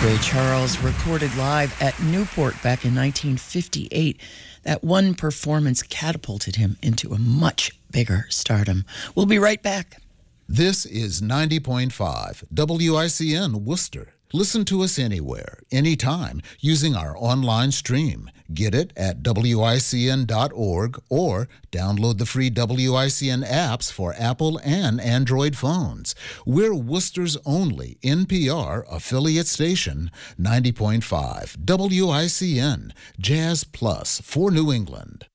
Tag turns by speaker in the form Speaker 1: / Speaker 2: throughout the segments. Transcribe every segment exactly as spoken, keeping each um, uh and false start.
Speaker 1: Ray Charles recorded live at Newport back in nineteen fifty-eight. That one performance catapulted him into a much bigger stardom. We'll be right back.
Speaker 2: This is ninety point five W I C N Worcester. Listen to us anywhere, anytime, using our online stream. Get it at W I C N dot org or download the free W I C N apps for Apple and Android phones. We're Worcester's only N P R affiliate station, ninety point five W I C N, Jazz Plus for New England.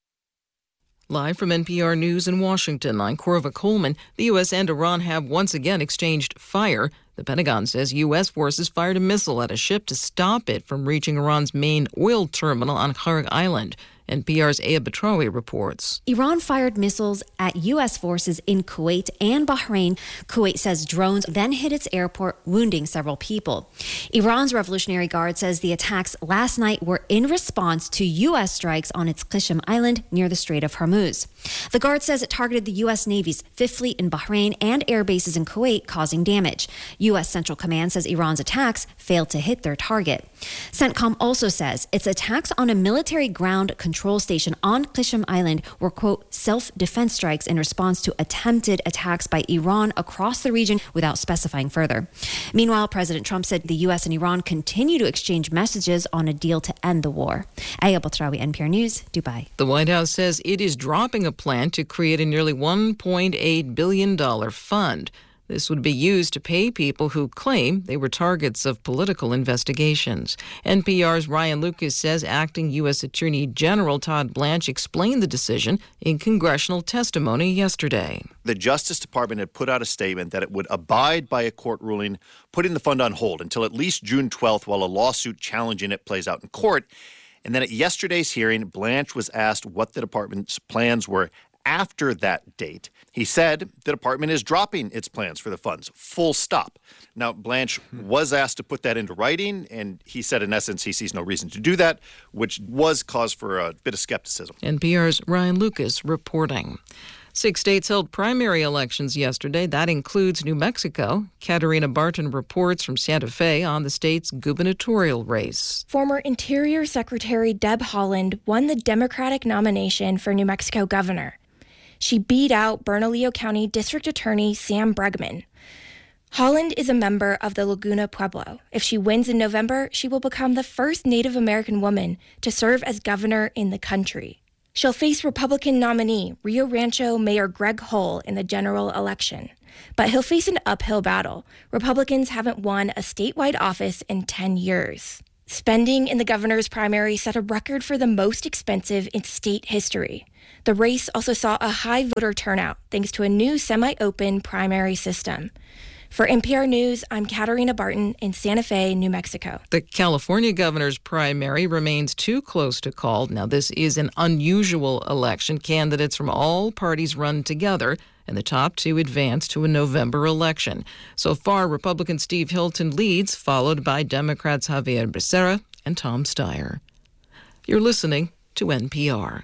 Speaker 3: Live from N P R News in Washington, I'm Corva Coleman. The U S and Iran have once again exchanged fire. The Pentagon says U S forces fired a missile at a ship to stop it from reaching Iran's main oil terminal on Kharg Island. N P R's Aya Batrawi reports.
Speaker 4: Iran fired missiles at U S forces in Kuwait and Bahrain. Kuwait says drones then hit its airport, wounding several people. Iran's Revolutionary Guard says the attacks last night were in response to U S strikes on its Qishm Island near the Strait of Hormuz. The Guard says it targeted the U S Navy's Fifth Fleet in Bahrain and air bases in Kuwait, causing damage. U S Central Command says Iran's attacks failed to hit their target. CENTCOM also says its attacks on a military ground control station on Qishm Island were, quote, self-defense strikes in response to attempted attacks by Iran across the region without specifying further. Meanwhile, President Trump said the U S and Iran continue to exchange messages on a deal to end the war. Aya Batrawi, N P R News, Dubai.
Speaker 3: The White House says it is dropping a plan to create a nearly one point eight billion dollars fund. This would be used to pay people who claim they were targets of political investigations. N P R's Ryan Lucas says acting U S Attorney General Todd Blanche explained the decision in congressional testimony yesterday.
Speaker 5: The Justice Department had put out a statement that it would abide by a court ruling putting the fund on hold until at least June twelfth while a lawsuit challenging it plays out in court. And then at yesterday's hearing, Blanche was asked what the department's plans were after that date. He said the department is dropping its plans for the funds, full stop. Now, Blanche was asked to put that into writing, and he said, in essence, he sees no reason to do that, which was cause for a bit of skepticism.
Speaker 3: N P R's Ryan Lucas reporting. Six states held primary elections yesterday. That includes New Mexico. Katarina Barton reports from Santa Fe on the state's gubernatorial race.
Speaker 6: Former Interior Secretary Deb Haaland won the Democratic nomination for New Mexico governor. She beat out Bernalillo County District Attorney Sam Bregman. Haaland is a member of the Laguna Pueblo. If she wins in November, she will become the first Native American woman to serve as governor in the country. She'll face Republican nominee Rio Rancho Mayor Greg Hull in the general election. But he'll face an uphill battle. Republicans haven't won a statewide office in ten years. Spending in the governor's primary set a record for the most expensive in state history. The race also saw a high voter turnout thanks to a new semi-open primary system. For N P R News, I'm Katarina Barton in Santa Fe, New Mexico.
Speaker 3: The California governor's primary remains too close to call. Now, this is an unusual election. Candidates from all parties run together, and the top two advance to a November election. So far, Republican Steve Hilton leads, followed by Democrats Javier Becerra and Tom Steyer. You're listening to N P R.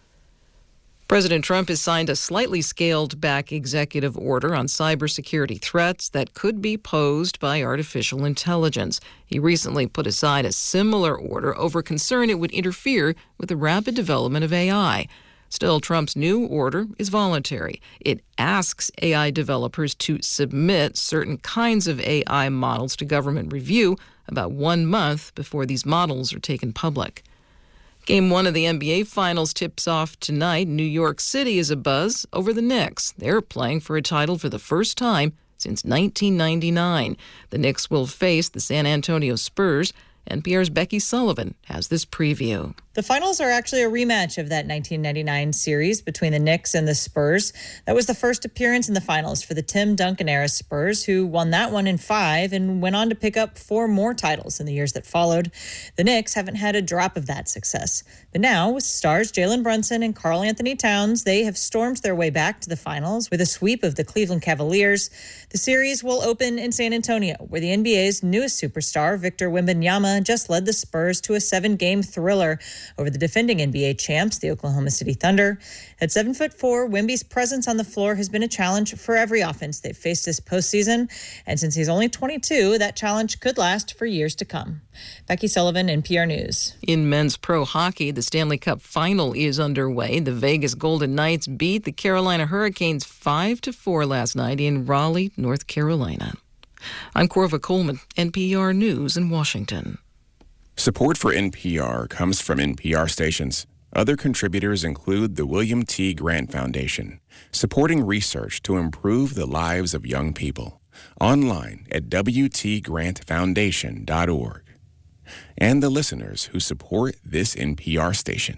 Speaker 3: President Trump has signed a slightly scaled-back executive order on cybersecurity threats that could be posed by artificial intelligence. He recently put aside a similar order over concern it would interfere with the rapid development of A I. Still, Trump's new order is voluntary. It asks A I developers to submit certain kinds of A I models to government review about one month before these models are taken public. Game one of the N B A Finals tips off tonight. New York City is abuzz over the Knicks. They're playing for a title for the first time since nineteen ninety-nine. The Knicks will face the San Antonio Spurs. N P R's Becky Sullivan has this preview.
Speaker 7: The finals are actually a rematch of that nineteen ninety-nine series between the Knicks and the Spurs. That was the first appearance in the finals for the Tim Duncan-era Spurs, who won that one in five and went on to pick up four more titles in the years that followed. The Knicks haven't had a drop of that success. But now, with stars Jalen Brunson and Karl Anthony Towns, they have stormed their way back to the finals with a sweep of the Cleveland Cavaliers. The series will open in San Antonio, where the N B A's newest superstar, Victor Wembanyama, Oklahoma just led the Spurs to a seven-game thriller over the defending N B A champs, the Oklahoma City Thunder. At seven foot four, Wemby's presence on the floor has been a challenge for every offense they've faced this postseason. And since he's only twenty-two, that challenge could last for years to come. Becky Sullivan, N P R News.
Speaker 3: In men's pro hockey, the Stanley Cup final is underway. The Vegas Golden Knights beat the Carolina Hurricanes five to four last night in Raleigh, North Carolina. I'm Corva Coleman, N P R News in Washington.
Speaker 8: Support for N P R comes from N P R stations. Other contributors include the William T. Grant Foundation, supporting research to improve the lives of young people. Online at w t grant foundation dot org. And the listeners who support this N P R station.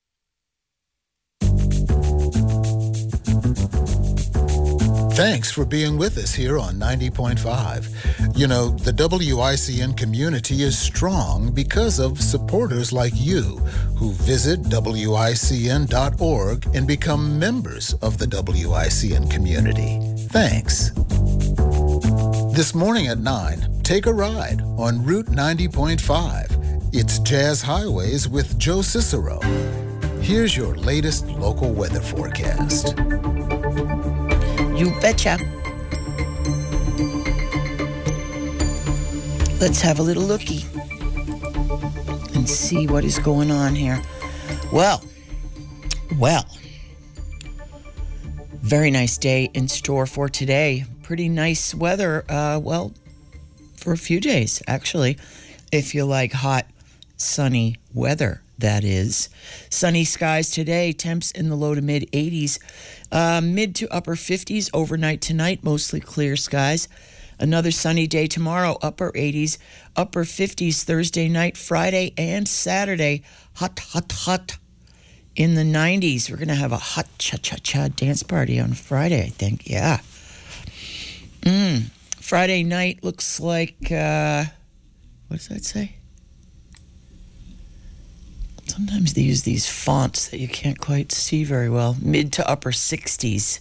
Speaker 2: Thanks for being with us here on ninety point five. You know, the W I C N community is strong because of supporters like you who visit w i c n dot org and become members of the W I C N community. Thanks. This morning at nine, take a ride on Route ninety point five. It's Jazz Highways with Joe Cicero. Here's your latest local weather forecast.
Speaker 1: You betcha. Let's have a little looky and see what is going on here. Well, well, very nice day in store for today. Pretty nice weather, uh, well, for a few days, actually, if you like hot, sunny weather. That is. Sunny skies today, temps in the low to mid eighties, uh, mid to upper fifties overnight tonight, mostly clear skies. Another sunny day tomorrow, upper eighties, upper fifties Thursday night, Friday and Saturday. Hot, hot, hot in the nineties. We're going to have a hot cha-cha-cha dance party on Friday, I think. Yeah. Mm. Friday night looks like, uh, what does that say? Sometimes they use these fonts that you can't quite see very well. Mid to upper sixties.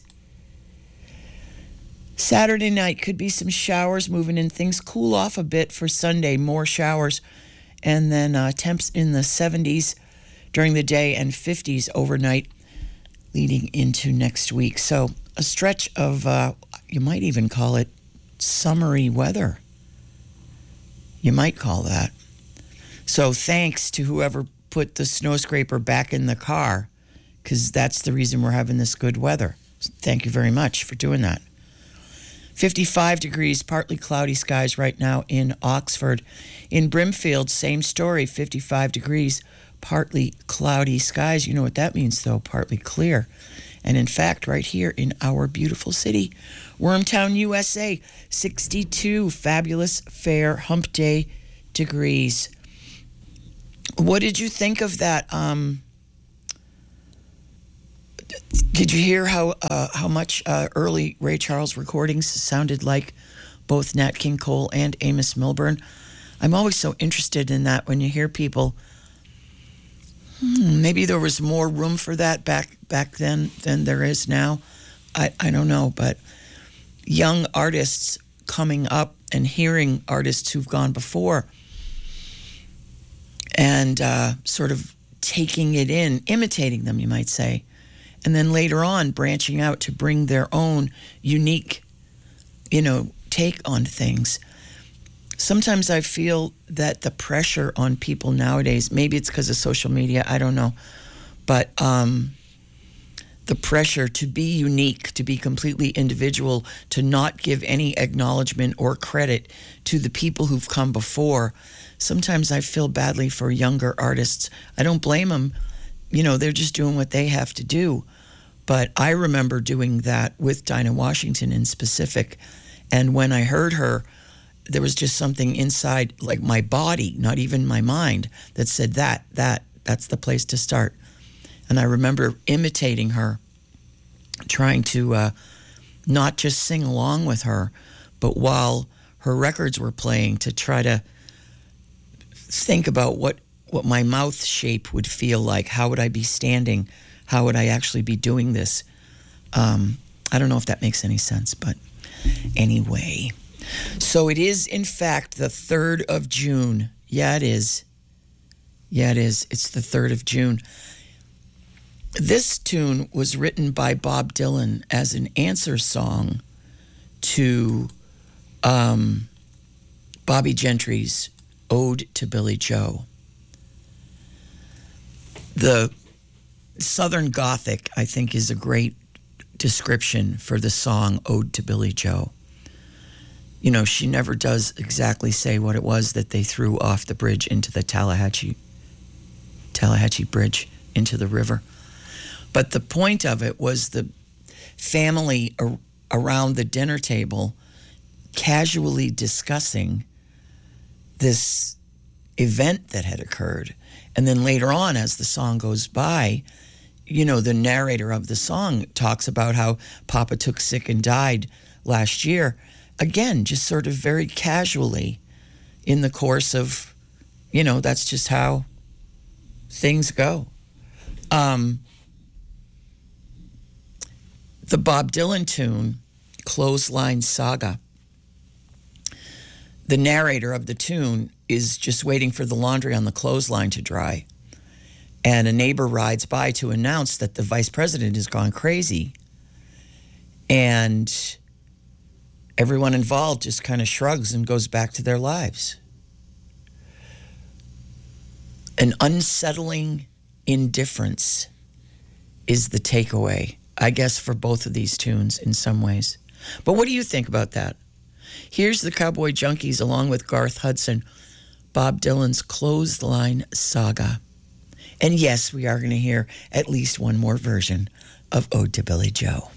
Speaker 1: Saturday night could be some showers moving in. Things cool off a bit for Sunday. More showers. And then uh, temps in the seventies during the day and fifties overnight leading into next week. So a stretch of, uh, you might even call it summery weather. You might call that. So thanks to whoever put the snow scraper back in the car, because that's the reason we're having this good weather. So thank you very much for doing that. fifty-five degrees, partly cloudy skies right now in Oxford. In Brimfield, same story, fifty-five degrees, partly cloudy skies. You know what that means, though, partly clear. And in fact, right here in our beautiful city, Wormtown, U S A, sixty-two fabulous, fair hump day degrees. What did you think of that? Um, did you hear how uh, how much uh, early Ray Charles recordings sounded like both Nat King Cole and Amos Milburn? I'm always so interested in that when you hear people. Hmm, maybe there was more room for that back back then than there is now. I, I don't know, but young artists coming up and hearing artists who've gone before and uh, sort of taking it in, imitating them, you might say, and then later on branching out to bring their own unique, you know, take on things. Sometimes I feel that the pressure on people nowadays, maybe it's because of social media, I don't know, but um, the pressure to be unique, to be completely individual, to not give any acknowledgement or credit to the people who've come before. Sometimes I feel badly for younger artists. I don't blame them. You know, they're just doing what they have to do. But I remember doing that with Dinah Washington in specific. And when I heard her, there was just something inside, like my body, not even my mind, that said that, that, that's the place to start. And I remember imitating her, trying to uh, not just sing along with her, but while her records were playing, to try to think about what, what my mouth shape would feel like. How would I be standing? How would I actually be doing this? Um, I don't know if that makes any sense, but anyway. So it is, in fact, the third of June. Yeah, it is. Yeah, it is. It's the third of June. This tune was written by Bob Dylan as an answer song to um, Bobby Gentry's Ode to Billie Joe. The Southern Gothic, I think, is a great description for the song Ode to Billie Joe. You know, she never does exactly say what it was that they threw off the bridge into the Tallahatchie, Tallahatchie Bridge into the river. But the point of it was the family ar- around the dinner table casually discussing this event that had occurred. And then later on, as the song goes by, you know, the narrator of the song talks about how Papa took sick and died last year. Again, just sort of very casually in the course of, you know, that's just how things go. Um, the Bob Dylan tune, Clothesline Saga, the narrator of the tune is just waiting for the laundry on the clothesline to dry. And a neighbor rides by to announce that the vice president has gone crazy. And everyone involved just kind of shrugs and goes back to their lives. An unsettling indifference is the takeaway, I guess, for both of these tunes in some ways. But what do you think about that? Here's the Cowboy Junkies along with Garth Hudson, Bob Dylan's Clothesline Saga. And yes, we are going to hear at least one more version of Ode to Billie Joe.